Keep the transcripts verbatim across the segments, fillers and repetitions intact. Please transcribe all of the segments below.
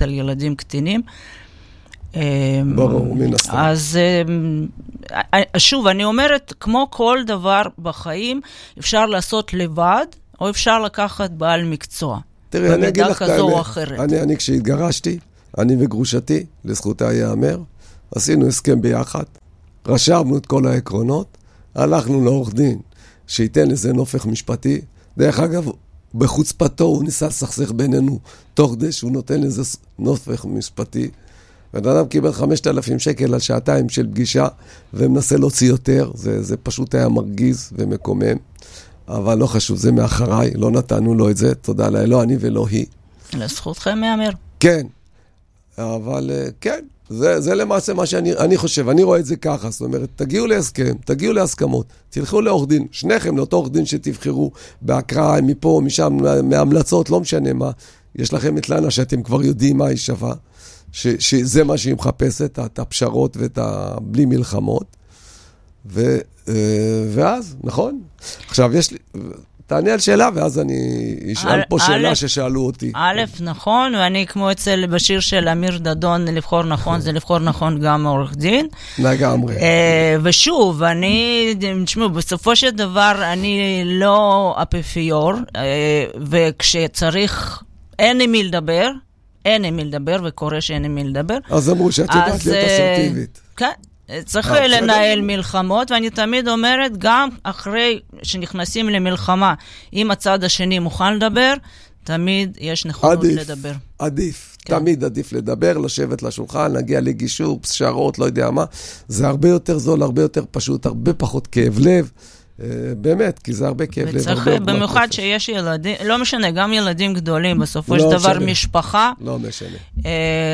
על ילדים קטינים. ברור, מן הסתם. אז שוב, אני אומרת, כמו כל דבר בחיים, אפשר לעשות לבד, או אפשר לקחת בעל מקצוע. תראי, אני אגיד לך את האמת. אני, אני כשהתגרשתי, אני וגרושתי, לזכותה יאמר, עשינו הסכם ביחד, רשמנו את כל העקרונות, הלכנו לעורך דין, שייתן איזה נופך משפטי. דרך אגב, בחוצפתו הוא ניסה לסכסך בינינו, תוך כדי שהוא נותן איזה נופך משפטי. ואדם קיבל חמשת אלפים שקל על שעתיים של פגישה, ומנסה להוציא יותר. זה, זה פשוט היה מרגיז ומקומם. אבל לא חשוב, זה מאחריי, לא נתנו לו את זה, תודה לה, לא אני ולא היא. לזכותכם מאמר. כן, אבל כן, זה, זה למעשה מה שאני אני חושב, אני רואה את זה ככה, זאת אומרת, תגיעו להסכם, תגיעו להסכמות, תלכו לעורך דין, שניכם לאותו עורך דין שתבחרו, בהקראה, מפה, משם, מהמלצות, לא משנה מה, יש לכם את לנה שאתם כבר יודעים מה היא שווה, ש, שזה מה שהיא מחפשת, את הפשרות ואת הבלי מלחמות, ו, ואז, נכון? עכשיו, יש לי... תענה על שאלה, ואז אני אשאל פה שאלה ששאלו אותי. א', נכון, ואני כמו אצל בשיר של אמיר דדון, לבחור נכון, זה לבחור נכון גם עורך דין. לגמרי. ושוב, אני, תשמעו, בסופו של דבר, אני לא אפיפיור, וכשצריך, אין עם מי לדבר, אין עם מי לדבר, וקורא שאין עם מי לדבר. אז אמרו שאת יודעת להיות אסרטיבית. כן. צריך לנהל מלחמות, ואני תמיד אומרת, גם אחרי שנכנסים למלחמה, אם הצד השני מוכן לדבר, תמיד יש נכונות לדבר. עדיף, תמיד עדיף לדבר, לשבת לשולחן, להגיע לגישור, פשרות, לא יודע מה. זה הרבה יותר זול, הרבה יותר פשוט, הרבה פחות כאב לב. באמת, כי זה הרבה כאב לב. וצריך במיוחד שיש ילדים, לא משנה, גם ילדים גדולים, בסופו של דבר משפחה. לא משנה.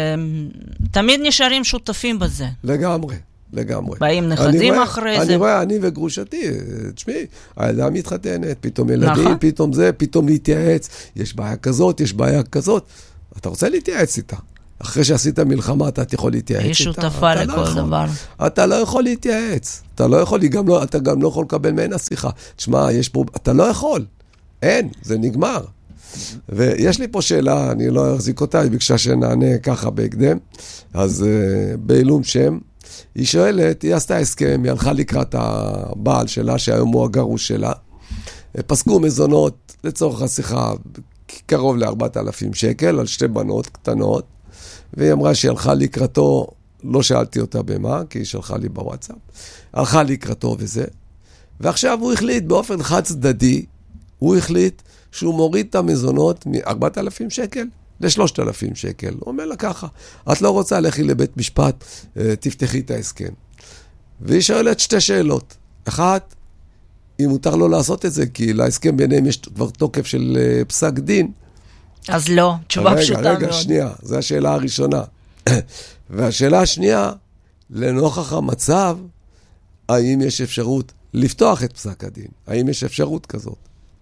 תמיד נשארים שותפים בזה. לגמרי. לגמרי. באים נכדים רואה, אחרי אני זה. אני רואה, אני וגרושתי, תשמעי, הילדה מתחתנת, פתאום ילדים, נכון. פתאום זה, פתאום להתייעץ, יש בעיה כזאת, יש בעיה כזאת. אתה רוצה להתייעץ איתה. אחרי שעשית מלחמה, אתה יכול להתייעץ איתה. היא שותפה לכל לא דבר. אתה לא יכול להתייעץ. אתה לא יכול, גם לא, אתה גם לא יכול לקבל ממנה שיחה. תשמע, יש פה, אתה לא יכול. אין, זה נגמר. ויש לי פה שאלה, אני לא אחזיק אותה, היא ביקשה שנענה ככה בהקדם. אז uh, בעילום שם, היא שואלת, היא עשתה הסכם, היא הלכה לקראת הבעל שלה, שהיום הוא הגרוש שלה. פסקו מזונות לצורך השיחה קרוב ל-ארבעת אלפים שקל, על שתי בנות קטנות, והיא אמרה שהיא הלכה לקראתו, לא שאלתי אותה במה, כי היא שלחה לי בוואטסאפ, הלכה לקראתו וזה, ועכשיו הוא החליט באופן חד צדדי, הוא החליט שהוא מוריד את המזונות מ-ארבעת אלפים שקל, ל-שלושת אלפים שקל. הוא אומר לה ככה, את לא רוצה לכי לבית משפט, תפתחי את ההסכם. והיא שואלת שתי שאלות. אחת, אם מותר לו לעשות את זה, כי להסכם ביניהם יש כבר תוקף של פסק דין. אז לא, תשובה רגע, פשוטה רגע, מאוד. רגע, שנייה, זו השאלה הראשונה. והשאלה השנייה, לנוכח המצב, האם יש אפשרות לפתוח את פסק הדין? האם יש אפשרות כזאת?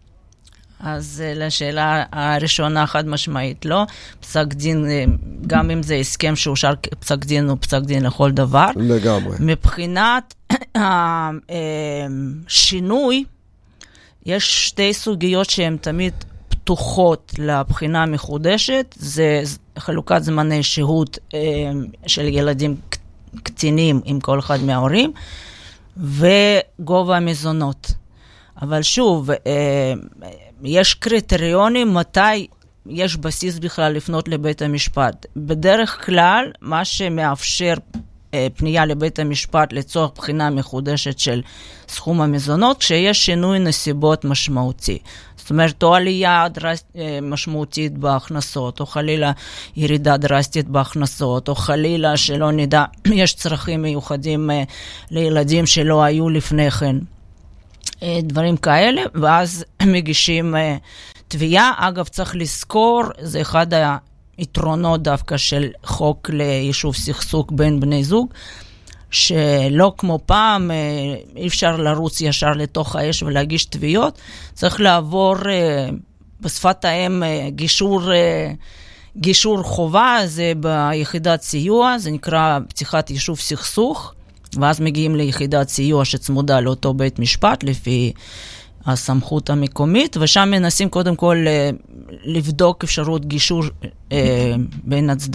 אז לשאלה הראשונה חד משמעית, לא. פסק דין, גם אם זה הסכם שאושר פסק דין, הוא פסק דין לכל דבר. לגמרי. מבחינת השינוי, יש שתי סוגיות שהן תמיד פתוחות לבחינה מחודשת, זה חלוקת זמני שהות של ילדים קטינים עם כל אחד מההורים, וגובה המזונות. אבל שוב, יש קריטריונים מתי יש בסיס בכלל לפנות לבית המשפט. בדרך כלל, מה שמאפשר פנייה לבית המשפט לצורך בחינה מחודשת של סכום המזונות, כשיש שינוי נסיבות משמעותי. זאת אומרת, או עלייה דרסט, משמעותית בהכנסות, או חלילה ירידה דרסטית בהכנסות, או חלילה שלא נדע, יש צרכים מיוחדים לילדים שלא היו לפני כן. דברים כאלה, ואז מגישים תביעה. אגב, צריך לזכור, זה אחד היתרונות דווקא של חוק ליישוב סכסוך בין בני זוג, שלא כמו פעם, אי אפשר לרוץ ישר לתוך האש ולהגיש תביעות, צריך לעבור בשפת האם גישור, גישור חובה, זה ביחידת סיוע, זה נקרא פתיחת יישוב סכסוך, ואז מגיעים ליחידת סיוע שצמודה לאותו בית משפט, לפי הסמכות המקומית, ושם מנסים קודם כל לבדוק אפשרות גישור בין הצדדים.